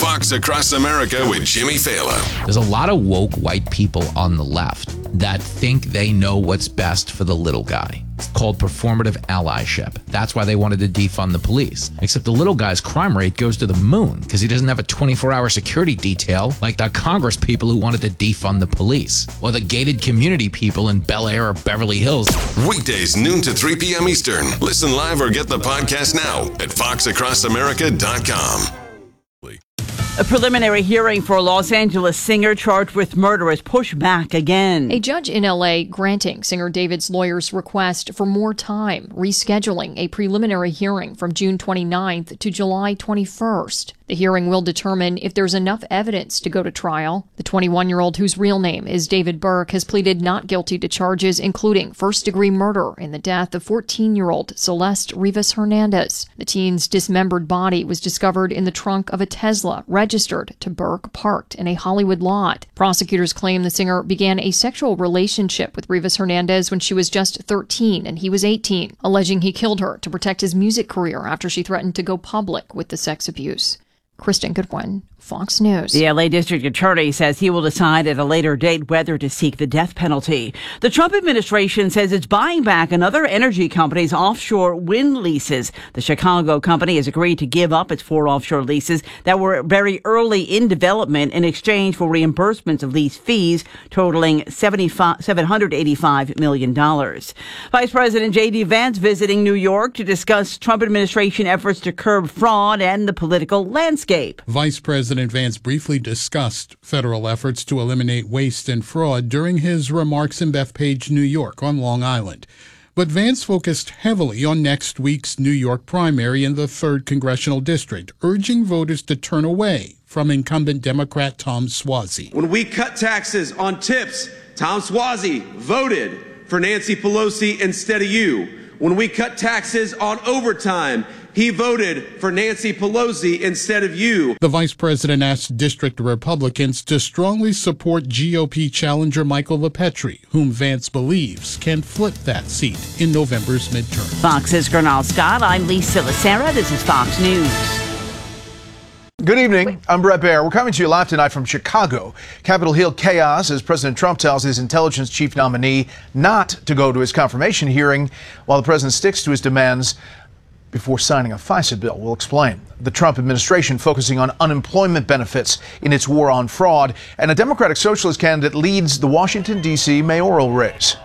Fox Across America with Jimmy Fallon. There's a lot of woke white people on the left that think they know what's best for the little guy. It's called performative allyship. That's why they wanted to defund the police. Except the little guy's crime rate goes to the moon because he doesn't have a 24-hour security detail like the Congress people who wanted to defund the police, or the gated community people in Bel Air or Beverly Hills. Weekdays noon to 3 p.m. Eastern. Listen live or get the podcast now at foxacrossamerica.com. A preliminary hearing for a Los Angeles singer charged with murder is pushed back again. A judge in L.A. granting singer David's lawyer's request for more time, rescheduling a preliminary hearing from June 29th to July 21st. The hearing will determine if there's enough evidence to go to trial. The 21-year-old, whose real name is David Burke, has pleaded not guilty to charges including first-degree murder in the death of 14-year-old Celeste Rivas Hernandez. The teen's dismembered body was discovered in the trunk of a Tesla registered to Burke, parked in a Hollywood lot. Prosecutors claim the singer began a sexual relationship with Rivas Hernandez when she was just 13 and he was 18, alleging he killed her to protect his music career after she threatened to go public with the sex abuse. Kristen Goodwin, Fox News. The L.A. District Attorney says he will decide at a later date whether to seek the death penalty. The Trump administration says it's buying back another energy company's offshore wind leases. The Chicago company has agreed to give up its 4 offshore leases that were very early in development in exchange for reimbursements of lease fees totaling $785 million. Vice President J.D. Vance visiting New York to discuss Trump administration efforts to curb fraud and the political landscape. Vice President Vance briefly discussed federal efforts to eliminate waste and fraud during his remarks in Bethpage, New York, on Long Island. But Vance focused heavily on next week's New York primary in the 3rd Congressional District, urging voters to turn away from incumbent Democrat Tom Suozzi. When we cut taxes on tips, Tom Suozzi voted for Nancy Pelosi instead of you. When we cut taxes on overtime, he voted for Nancy Pelosi instead of you. The vice president asked district Republicans to strongly support GOP challenger Michael LaPetri, whom Vance believes can flip that seat in November's midterm. Fox's Gernal Scott, I'm Lisa Lacera. This is Fox News. Good evening. I'm Brett Baer. We're coming to you live tonight from Chicago. Capitol Hill chaos as President Trump tells his intelligence chief nominee not to go to his confirmation hearing while the president sticks to his demands before signing a FISA bill. We'll explain. The Trump administration focusing on unemployment benefits in its war on fraud, and a Democratic Socialist candidate leads the Washington, D.C. mayoral race.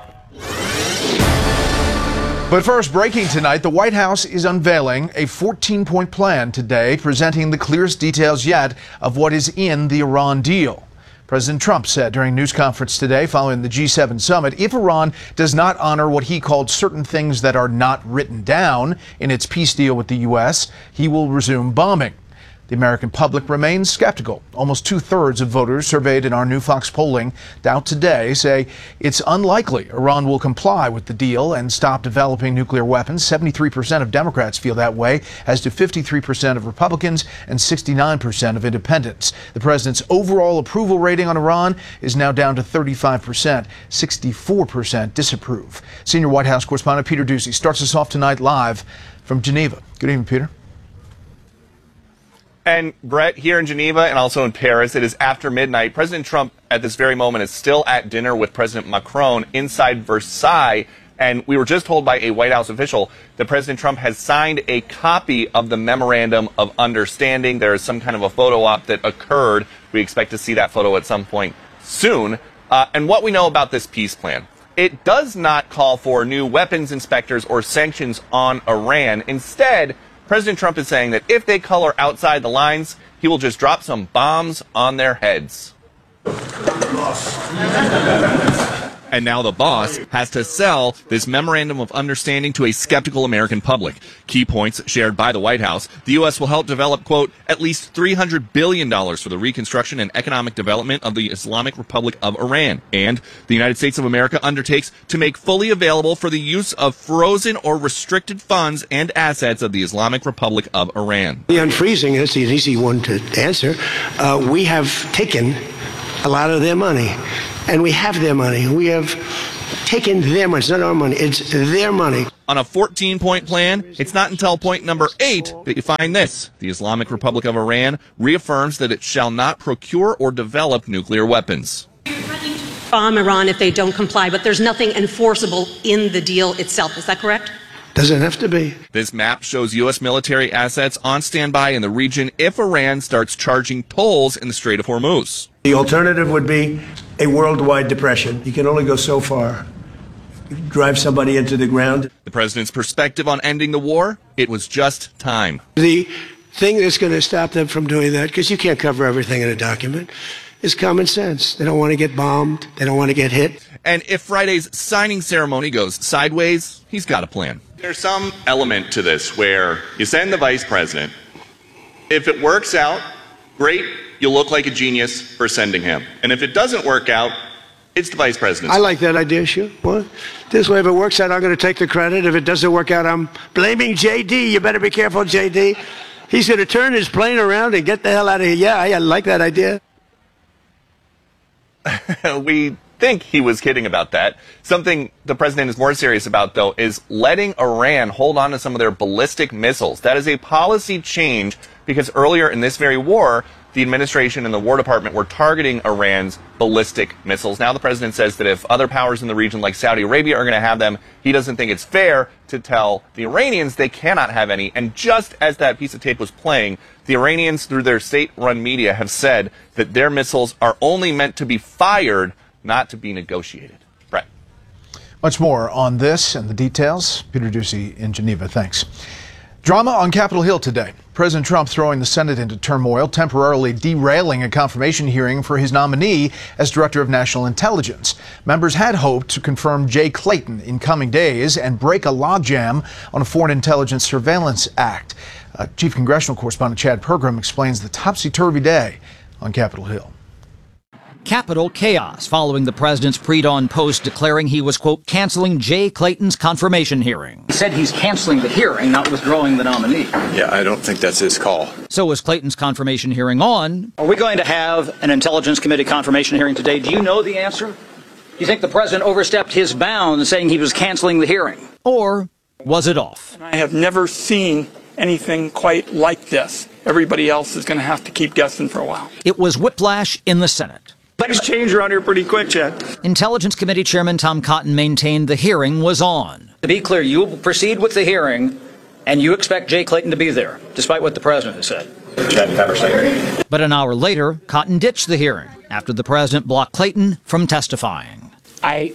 But first, breaking tonight, the White House is unveiling a 14-point plan today, presenting the clearest details yet of what is in the Iran deal. President Trump said during a news conference today following the G7 summit, if Iran does not honor what he called certain things that are not written down in its peace deal with the U.S., he will resume bombing. The American public remains skeptical. Almost 2/3 of voters surveyed in our new Fox polling out today say it's unlikely Iran will comply with the deal and stop developing nuclear weapons. 73% of Democrats feel that way, as do 53% of Republicans and 69% of independents. The president's overall approval rating on Iran is now down to 35%. 64% disapprove. Senior White House correspondent Peter Doocy starts us off tonight live from Geneva. Good evening, Peter. And Brett, here in Geneva and also in Paris, it is after midnight. President Trump at this very moment is still at dinner with President Macron inside Versailles. And we were just told by a White House official that President Trump has signed a copy of the Memorandum of Understanding. There is some kind of a photo op that occurred. We expect to see that photo at some point soon. And what we know about this peace plan, it does not call for new weapons inspectors or sanctions on Iran. Instead, President Trump is saying that if they color outside the lines, he will just drop some bombs on their heads. And now the boss has to sell this Memorandum of Understanding to a skeptical American public. Key points shared by the White House. The U.S. will help develop, quote, at least $300 billion for the reconstruction and economic development of the Islamic Republic of Iran. And the United States of America undertakes to make fully available for the use of frozen or restricted funds and assets of the Islamic Republic of Iran. The unfreezing is an easy one to answer. We have taken a lot of their money. And we have their money. We have taking their money. It's not our money. It's their money. On a 14-point plan, it's not until point number 8 that you find this. The Islamic Republic of Iran reaffirms that it shall not procure or develop nuclear weapons. Bomb Iran if they don't comply, but there's nothing enforceable in the deal itself. Is that correct? Doesn't have to be. This map shows U.S. military assets on standby in the region if Iran starts charging tolls in the Strait of Hormuz. The alternative would be a worldwide depression. You can only go so far. You drive somebody into the ground. The president's perspective on ending the war? It was just time. The thing that's going to stop them from doing that, because you can't cover everything in a document, is common sense. They don't want to get bombed. They don't want to get hit. And if Friday's signing ceremony goes sideways, he's got a plan. There's some element to this where you send the vice president. If it works out, great, you look like a genius for sending him. And if it doesn't work out, it's the vice president. I like that idea, sure. What? This way, if it works out, I'm going to take the credit. If it doesn't work out, I'm blaming J.D. You better be careful, J.D. He's going to turn his plane around and get the hell out of here. Yeah, I like that idea. We think he was kidding about that. Something the president is more serious about, though, is letting Iran hold on to some of their ballistic missiles. That is a policy change because earlier in this very war, the administration and the War Department were targeting Iran's ballistic missiles. Now the president says that if other powers in the region like Saudi Arabia are going to have them, he doesn't think it's fair to tell the Iranians they cannot have any. And just as that piece of tape was playing, the Iranians, through their state-run media, have said that their missiles are only meant to be fired, not to be negotiated. Brett. Much more on this and the details. Peter Doocy in Geneva. Thanks. Drama on Capitol Hill today. President Trump throwing the Senate into turmoil, temporarily derailing a confirmation hearing for his nominee as Director of National Intelligence. Members had hoped to confirm Jay Clayton in coming days and break a logjam on a Foreign Intelligence Surveillance Act. Chief Congressional Correspondent Chad Pergram explains the topsy-turvy day on Capitol Hill. Capitol chaos following the president's pre-dawn post declaring he was, quote, canceling Jay Clayton's confirmation hearing. He said he's canceling the hearing, not withdrawing the nominee. Yeah, I don't think that's his call. So was Clayton's confirmation hearing on? Are we going to have an Intelligence Committee confirmation hearing today? Do you know the answer? Do you think the president overstepped his bounds saying he was canceling the hearing? Or was it off? I have never seen anything quite like this. Everybody else is going to have to keep guessing for a while. It was whiplash in the Senate. Things change around here pretty quick, Chad. Intelligence Committee Chairman Tom Cotton maintained the hearing was on. To be clear, you will proceed with the hearing, and you expect Jay Clayton to be there, despite what the president has said. But an hour later, Cotton ditched the hearing after the president blocked Clayton from testifying. I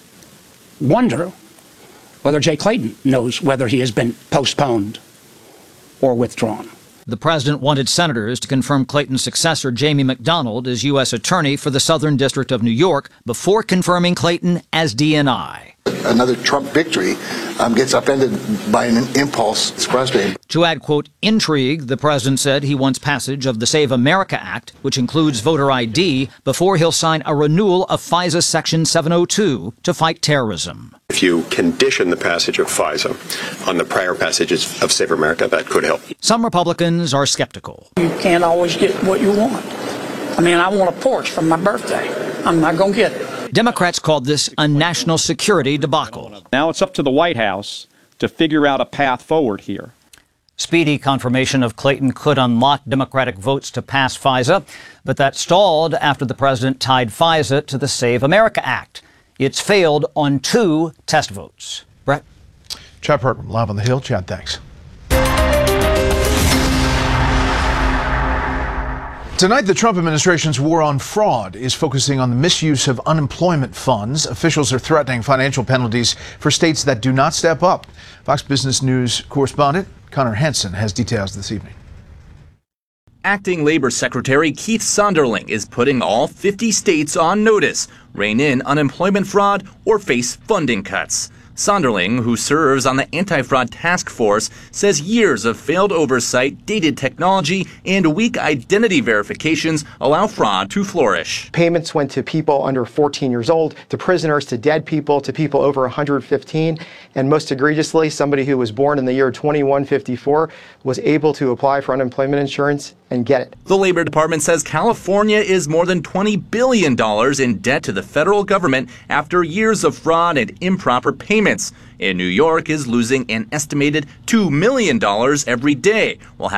wonder whether Jay Clayton knows whether he has been postponed or withdrawn. The president wanted senators to confirm Clayton's successor, Jamie McDonald, as U.S. Attorney for the Southern District of New York before confirming Clayton as DNI. Another Trump victory gets upended by an impulse. It's frustrating. To add, quote, intrigue, the president said he wants passage of the Save America Act, which includes voter ID, before he'll sign a renewal of FISA Section 702 to fight terrorism. If you condition the passage of FISA on the prior passages of Save America, that could help. Some Republicans are skeptical. You can't always get what you want. I mean, I want a Porsche for my birthday. I'm not going to get it. Democrats called this a national security debacle. Now it's up to the White House to figure out a path forward here. Speedy confirmation of Clayton could unlock Democratic votes to pass FISA, but that stalled after the president tied FISA to the Save America Act. It's failed on 2 test votes. Brett? Chad Pergram, live on the Hill. Chad, thanks. Tonight, the Trump administration's war on fraud is focusing on the misuse of unemployment funds. Officials are threatening financial penalties for states that do not step up. Fox Business News correspondent Connor Henson has details this evening. Acting Labor Secretary Keith Sonderling is putting all 50 states on notice. Rein in unemployment fraud or face funding cuts. Sonderling, who serves on the anti-fraud task force, says years of failed oversight, dated technology, and weak identity verifications allow fraud to flourish. Payments went to people under 14 years old, to prisoners, to dead people, to people over 115, and most egregiously, somebody who was born in the year 2154 was able to apply for unemployment insurance and get it. The Labor Department says California is more than $20 billion in debt to the federal government after years of fraud and improper payments. And New York is losing an estimated $2 million every day, while